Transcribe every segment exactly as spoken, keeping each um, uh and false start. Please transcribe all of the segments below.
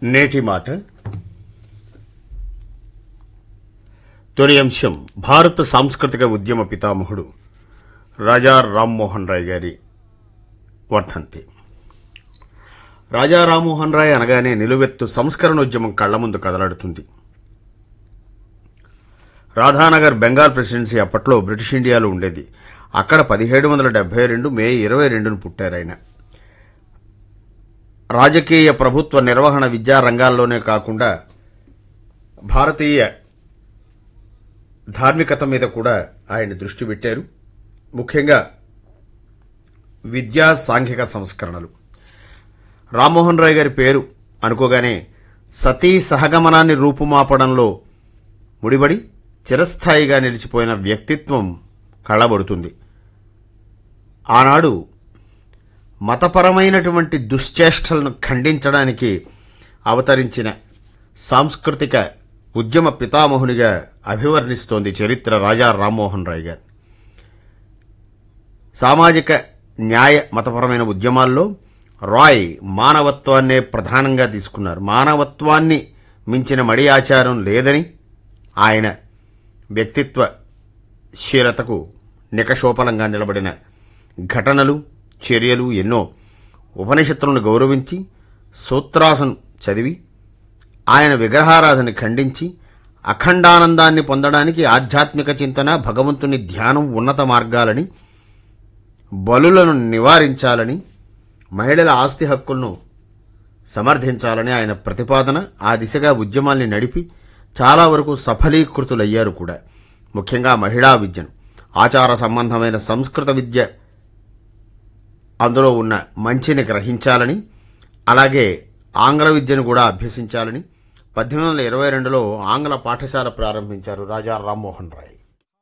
నేటి మాట తొలి అంశం భారత సాంస్కృతిక ఉద్యమ పితామహుడు రాజా రామ్మోహన్ రాయ్ గారి వర్ధంతి. రాజా రామ్మోహన్ రాయ్ అనగానే నిలువెత్తు సంస్కరణోద్యమం కళ్ల ముందు కదలాడుతుంది. రాధానగర్ బెంగాల్ ప్రెసిడెన్సీ అప్పట్లో బ్రిటిష్ ఇండియాలో ఉండేది. అక్కడ పదిహేడు వందల డెబ్బై రెండు మే ఇరవై రెండును పుట్టారాయన. రాజకీయ ప్రభుత్వ నిర్వహణ విద్యా రంగాల్లోనే కాకుండా భారతీయ ధార్మికత మీద కూడా ఆయన దృష్టి పెట్టారు. ముఖ్యంగా విద్యా సాంఘిక సంస్కరణలు. రామ్మోహన్ రాయ్ గారి పేరు అనుకోగానే సతీ సహగమనాన్ని రూపుమాపడంలో ముడిపడి చిరస్థాయిగా నిలిచిపోయిన వ్యక్తిత్వం కళ్ళబడుతుంది. ఆనాడు మతపరమైనటువంటి దుశ్చేష్టలను ఖండించడానికి అవతరించిన సాంస్కృతిక ఉద్యమ పితామహునిగా అభివర్ణిస్తోంది చరిత్ర రాజా రామ్మోహన్ రాయ్ గారు. సామాజిక న్యాయ మతపరమైన ఉద్యమాల్లో రాయ్ మానవత్వాన్నే ప్రధానంగా తీసుకున్నారు. మానవత్వాన్ని మించిన మడి ఆచారం లేదని ఆయన వ్యక్తిత్వ శీలతకు నికషోపలంగా నిలబడిన ఘటనలు, చర్యలు ఎన్నో. ఉపనిషత్తులను గౌరవించి సూత్రాసను చదివి ఆయన విగ్రహారాధన ఖండించి అఖండానందాన్ని పొందడానికి ఆధ్యాత్మిక చింతన, భగవంతుని ధ్యానం ఉన్నత మార్గాలని, బలులను నివారించాలని, మహిళల ఆస్తి హక్కులను సమర్థించాలని ఆయన ప్రతిపాదన. ఆ దిశగా ఉద్యమాల్ని నడిపి చాలా వరకు సఫలీకృతులయ్యారు కూడా. ముఖ్యంగా మహిళా విద్యను, ఆచార సంబంధమైన సంస్కృత విద్య అందులో ఉన్న మంచిని గ్రహించాలని, అలాగే ఆంగ్ల విద్యను కూడా అభ్యసించాలని పద్దెనిమిది వందల ఇరవై రెండులో ఆంగ్ల పాఠశాల ప్రారంభించారు రాజా రామ్మోహన్ రాయ్.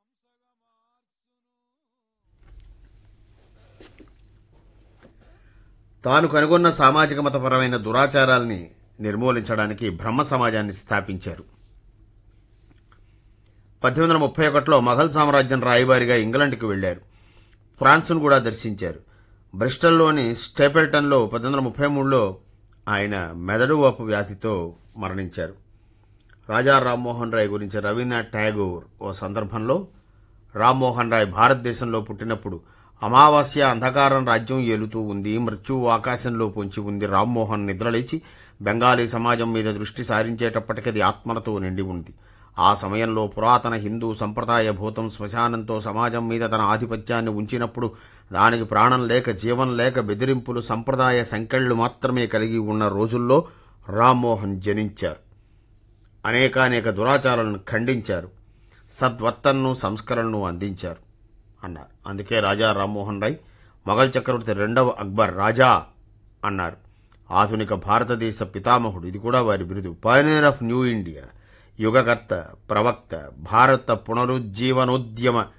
తాను కనుగొన్న సామాజిక మతపరమైన దురాచారాల్ని నిర్మూలించడానికి బ్రహ్మ సమాజాన్ని స్థాపించారు. పద్దెనిమిది వందల ముప్పై ఒకటిలో మొఘల్ సామ్రాజ్యం రాయబారిగా ఇంగ్లాండ్కి వెళ్లారు. ఫ్రాన్స్ను కూడా దర్శించారు. బ్రిస్టల్లోని స్టేపెల్టన్లో పద్దెనిమిది వందల ముప్పై మూడులో ఆయన మెదడు వాపు వ్యాధితో మరణించారు. రాజా రామ్మోహన్ రాయ్ గురించి రవీంద్రనాథ్ ఠాగూర్ ఓ సందర్భంలో, రామ్మోహన్ రాయ్ భారతదేశంలో పుట్టినప్పుడు అమావాస్య అంధకారం రాజ్యం ఏలుతూ ఉంది, మృత్యువు ఆకాశంలో పొంచి ఉంది. రామ్మోహన్ నిద్రలేచి బెంగాలీ సమాజం మీద దృష్టి సారించేటప్పటికది ఆత్మలతో నిండి ఉంది. ఆ సమయంలో పురాతన హిందూ సంప్రదాయ భూతం శ్మశానంతో సమాజం మీద తన ఆధిపత్యాన్ని ఉంచినప్పుడు దానికి ప్రాణం లేక, జీవం లేక, బెదిరింపులు, సంప్రదాయ సంకెళ్లు మాత్రమే కలిగి ఉన్న రోజుల్లో రామ్మోహన్ జనించారు. అనేకానేక దురాచారాలను ఖండించారు, సద్వర్తన్ను, సంస్కరణను అందించారు అన్నారు. అందుకే రాజా రామ్మోహన్ రాయ్ మొఘల్ చక్రవర్తి రెండవ అక్బర్ రాజా అన్నారు. ఆధునిక భారతదేశ పితామహుడు, ఇది కూడా వారి బిరుదు. పయనీర్ ఆఫ్ న్యూ ఇండియా, యుగకర్త, ప్రవక్త, భారత పునరుజ్జీవనోద్యమ